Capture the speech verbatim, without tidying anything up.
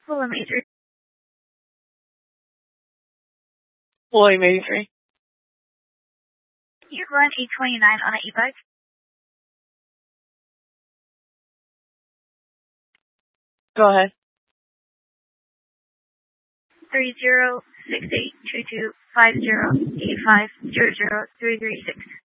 Fulham eighty-three. Fulham eighty-three. You run eight twenty-nine on an e-bike. Go ahead. Three zero six eight two two five zero eight five zero zero three three six.